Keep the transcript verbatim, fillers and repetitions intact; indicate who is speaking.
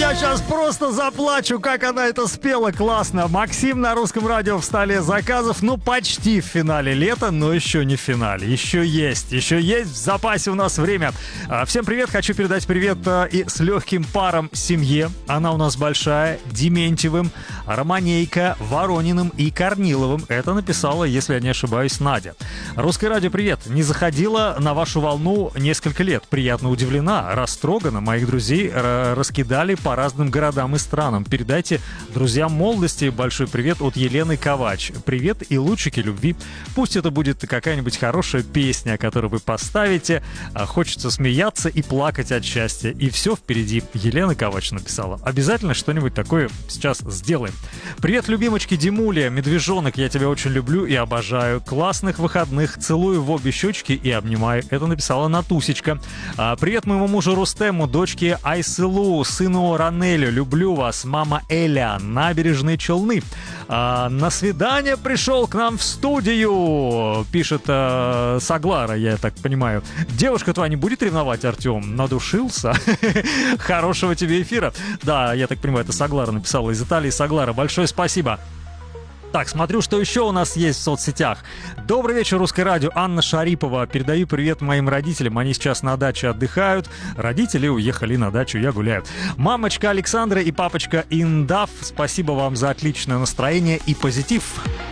Speaker 1: я сейчас просто заплачу, как она это спела классно. Максим на Русском радио в столе заказов. Ну, почти в финале лета, но еще не в финале. Еще есть, еще есть в запасе у нас время. Всем привет, хочу передать привет и с легким паром семье. Она у нас большая, Дементьевым, Романейко, Ворониным и Корниловым. Это написала, если я не ошибаюсь, Надя. Русское радио, привет. Не заходила на вашу волну несколько лет. Приятно удивлена, растрогана. Моих друзей раскидали по разным городам и странам. Передайте друзьям молодости большой привет от Елены Ковач. Привет и лучики любви. Пусть это будет какая-нибудь хорошая песня, которую вы поставите. Хочется смеяться и плакать от счастья. И все впереди. Елена Ковач написала. Обязательно что-нибудь такое сейчас сделаем. Привет, любимочки Димуля, медвежонок, я тебя очень люблю и обожаю. Классных выходных. Целую в обе щечки и обнимаю. Это написала Натусечка. Привет моему мужу Рустему, дочке Айсылу, сыну Ранелю. Люблю вас, мама Эля, Набережные Челны. А, на свидание пришел к нам в студию, пишет а, Саглара, я так понимаю. Девушка твоя не будет ревновать, Артем? Надушился? Хорошего тебе эфира. Да, я так понимаю, это Саглара написала из Италии. Саглара, большое спасибо. Так, смотрю, что еще у нас есть в соцсетях. Добрый вечер, Русское радио. Анна Шарипова. Передаю привет моим родителям. Они сейчас на даче отдыхают. Родители уехали на дачу, я гуляю. Мамочка Александра и папочка Индаф, спасибо вам за отличное настроение и позитив.